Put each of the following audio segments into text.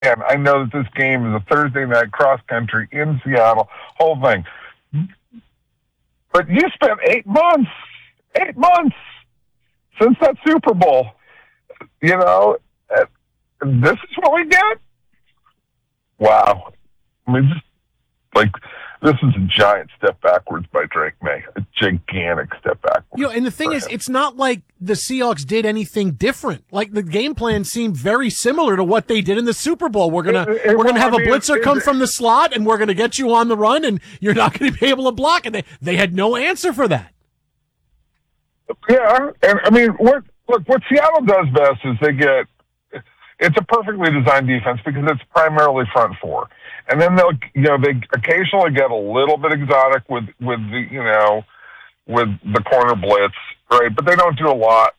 And I know that this game is a Thursday night cross country in Seattle, whole thing. But you spent 8 months since that Super Bowl. You know, this is what we get. Wow. I mean, just like, this is a giant step backwards by Drake May, a gigantic step backwards. You know, and the thing is, it's not like the Seahawks did anything different. Like, the game plan seemed very similar to what they did in the Super Bowl. We're gonna have a blitzer come from the slot, and we're gonna get you on the run, and you're not gonna be able to block. And they had no answer for that. Yeah, and I mean, what Seattle does best is it's a perfectly designed defense because it's primarily front four. And then they occasionally get a little bit exotic with the corner blitz, right? But they don't do a lot.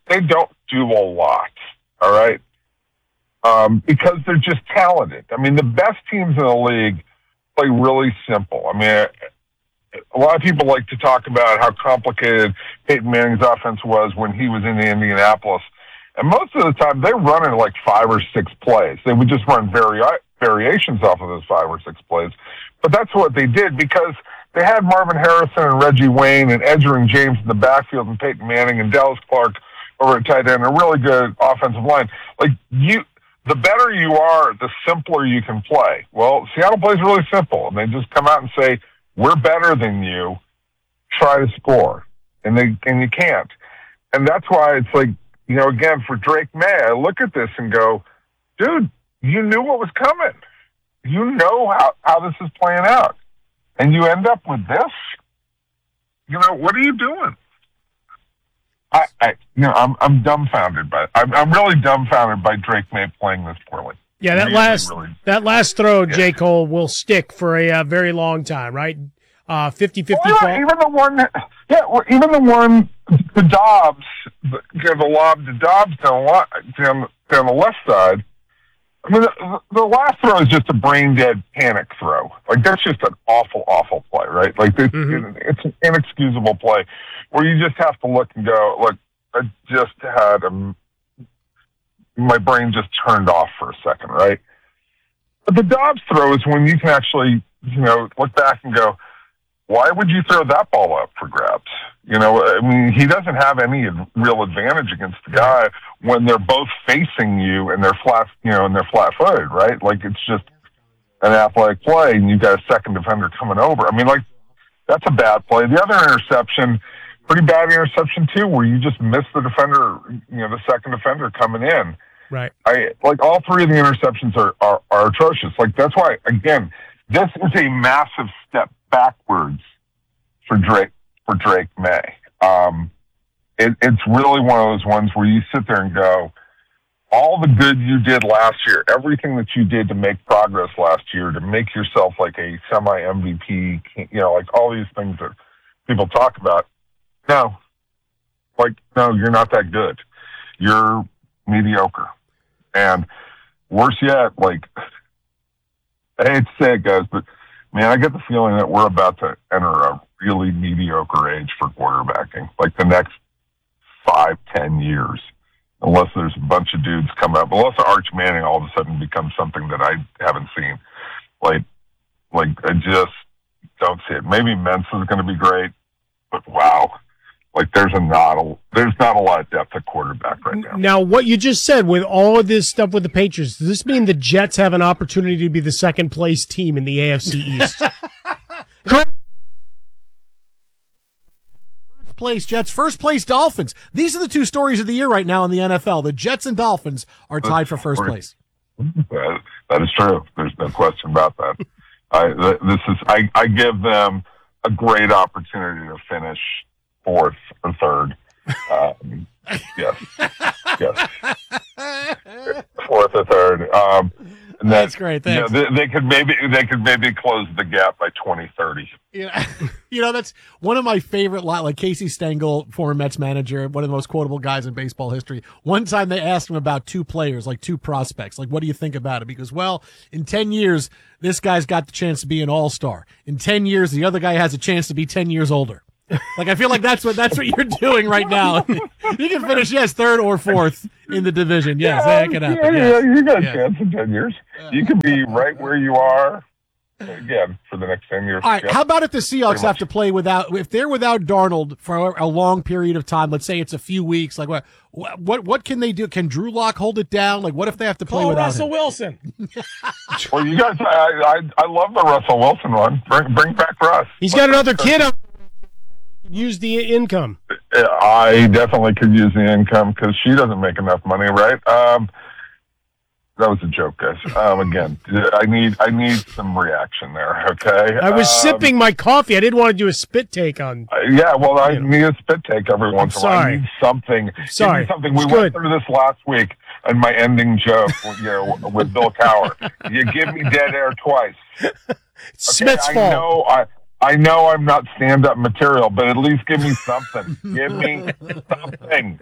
All right? Because they're just talented. I mean, the best teams in the league play really simple. I mean, a lot of people like to talk about how complicated Peyton Manning's offense was when he was in Indianapolis. And most of the time, they run in like 5 or 6 plays. They would just run variations off of those 5 or 6 plays. But that's what they did because they had Marvin Harrison and Reggie Wayne and Edgerrin James in the backfield and Peyton Manning and Dallas Clark over at tight end, a really good offensive line. The better you are, the simpler you can play. Well, Seattle plays really simple, and they just come out and say, we're better than you, try to score. And you can't. And that's why it's like, you know, again, for Drake May, I look at this and go, dude, you knew what was coming. You know how this is playing out. And you end up with this? You know, what are you doing? I'm dumbfounded by it. I'm really dumbfounded by Drake May playing this poorly. Yeah, that last throw, J. Cole, will stick for a very long time, right? 50-50 ball. Even the one to Dobbs, the lob to Dobbs down the left side. I mean, the last throw is just a brain-dead panic throw. Like, that's just an awful, awful play, right? Like, it's an inexcusable play where you just have to look and go, look, I just had my brain just turned off for a second, right? But the Dobbs throw is when you can actually, look back and go, why would you throw that ball up for grabs? I mean, he doesn't have any real advantage against the guy when they're both facing you and they're flat-footed, right? Like, it's just an athletic play, and you've got a second defender coming over. I mean, like, that's a bad play. The other interception, pretty bad interception too, where you just miss the defender, the second defender coming in. Right. All 3 of the interceptions are atrocious. Like, that's why, again, this is a massive step backwards for Drake May. It's really one of those ones where you sit there and go, all the good you did last year, everything that you did to make progress last year, to make yourself like a semi-MVP, like all these things that people talk about. No, you're not that good. You're mediocre. And worse yet, like, I hate to say it, guys, but man, I get the feeling that we're about to enter a really mediocre age for quarterbacking, like the next 5-10 years, unless there's a bunch of dudes come up, unless Arch Manning all of a sudden becomes something that I haven't seen. Like I just don't see it. Maybe Mensa is going to be great, but wow. Like, there's not a lot of depth at quarterback right now. Now, what you just said with all of this stuff with the Patriots, does this mean the Jets have an opportunity to be the second-place team in the AFC East? Place Jets, first place Dolphins. These are the 2 stories of the year right now in the NFL. The Jets and Dolphins are tied for first place. That is true. There's no question about that. I give them a great opportunity to finish 4th or 3rd. Yes. 4th or 3rd. And that's great. Thanks. They could maybe close the gap by 2030. That's one of my favorite like Casey Stengel, former Mets manager, one of the most quotable guys in baseball history. One time they asked him about 2 players, like 2 prospects. Like, what do you think about it? Because, well, in 10 years, this guy's got the chance to be an all-star. In 10 years, the other guy has a chance to be 10 years older. Like I feel like that's what you're doing right now. You can finish third or fourth in the division. Yes, that can happen. You got a chance in 10 years. You could be right where you are again for the next 10 years. All right. How about if the Seahawks have to play if they're without Darnold for a long period of time? Let's say it's a few weeks. Like what can they do? Can Drew Lock hold it down? Like what if they have to play without Russell him? Wilson? Well, you guys, I love the Russell Wilson one. Bring back Russ. He's got another kid up. Use the income. I definitely could use the income because she doesn't make enough money, right? That was a joke, guys. Again, I need some reaction there. Okay. I was sipping my coffee. I didn't want to do a spit take on. Yeah, well, I need a spit take every once in a while. I need something. Sorry. Something. We went through this last week, and my ending joke, with Bill Cowher. You give me dead air twice. Smith's fault. I know I'm not stand-up material, but at least give me something. Give me something.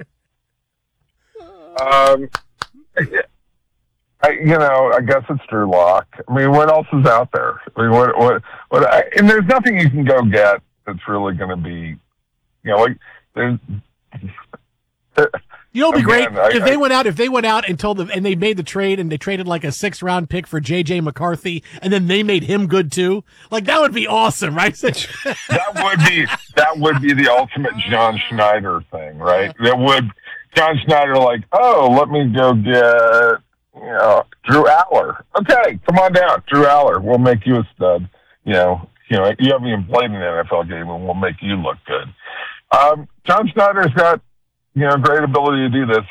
I guess it's Drew Lock. I mean, what else is out there? I mean, and there's nothing you can go get that's really going to be, like there's. It'd be great if they went out and they made the trade and they traded like a 6th round pick for JJ McCarthy and then they made him good too. Like that would be awesome, right? that would be the ultimate John Schneider thing, right? John Schneider let me go get Drew Aller. Okay, come on down, Drew Aller. We'll make you a stud. You haven't even played an NFL game, and we'll make you look good. John Schneider's got great ability to do this.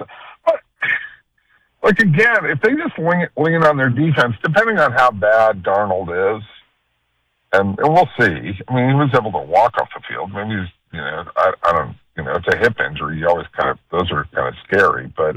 But again, if they just lean on their defense, depending on how bad Darnold is, and we'll see. I mean, he was able to walk off the field. Maybe he's, I don't, it's a hip injury. You always those are kind of scary, but.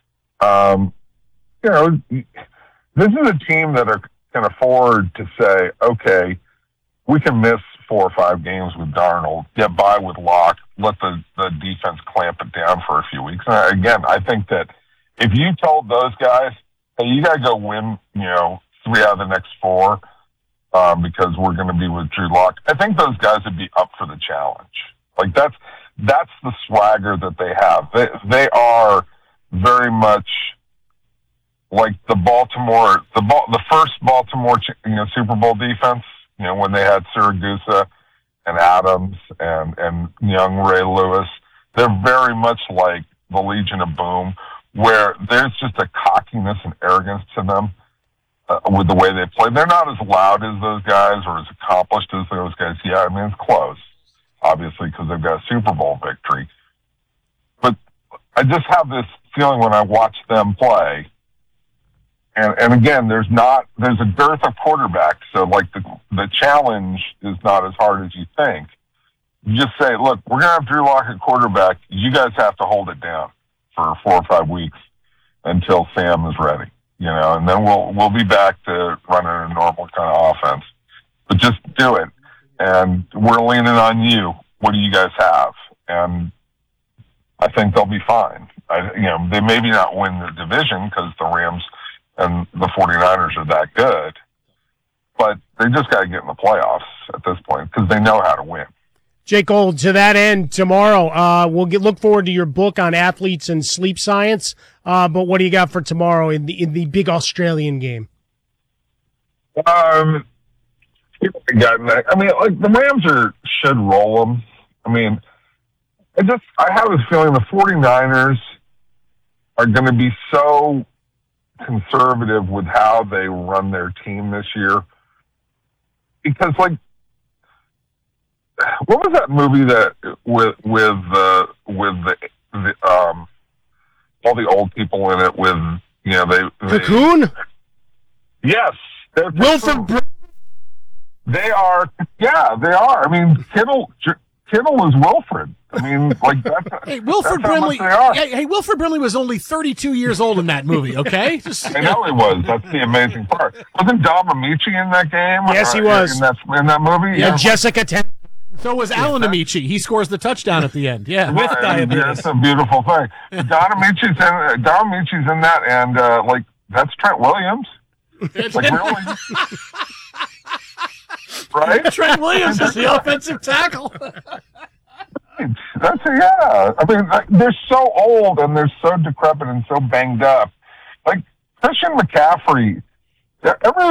This is a team that can afford to say, okay, we can miss 4 or 5 games with Darnold, get by with Locke, let the defense clamp it down for a few weeks. And again, I think that if you told those guys, hey, you got to go win, 3 out of the next 4 because we're going to be with Drew Lock, I think those guys would be up for the challenge. Like that's the swagger that they have. They are very much like the first Baltimore, Super Bowl defense, when they had Siragusa and Adams and young Ray Lewis. They're very much like the Legion of Boom, where there's just a cockiness and arrogance to them with the way they play. They're not as loud as those guys or as accomplished as those guys. Yeah, I mean, it's close, obviously, because they've got a Super Bowl victory. But I just have this feeling when I watch them play. And again, there's a dearth of quarterbacks, so the challenge is not as hard as you think. You just say, look, we're gonna have Drew Lock at quarterback. You guys have to hold it down for 4 or 5 weeks until Sam is ready, and then we'll be back to running a normal kind of offense. But just do it, and we're leaning on you. What do you guys have? And I think they'll be fine. They maybe not win the division because the Rams and the 49ers are that good, but they just got to get in the playoffs at this point because they know how to win. Jake Gold, to that end, tomorrow, we'll look forward to your book on athletes and sleep science. But what do you got for tomorrow in the big Australian game? The Rams should roll them. I mean, I have this feeling the 49ers are going to be so conservative with how they run their team this year, because what was that movie that with all the old people in it with Cocoon? Yes, Wilford. They are. Yeah, they are. I mean, Kittle is Wilfred. I mean, that's. Hey, Wilford Brimley. Hey, Wilford Brimley was only 32 years old in that movie. Okay, I know he was. That's the amazing part. Wasn't Dom Amici in that game? Yes, he was in that movie. Yeah, Jessica. So was Alan Amici. He scores the touchdown at the end. Yeah, with diabetes. That's a beautiful thing. Dom Amici's in that, and that's Trent Williams. Really? Right? Trent Williams is the offensive tackle. Yeah. I mean, they're so old and they're so decrepit and so banged up. Like Christian McCaffrey, every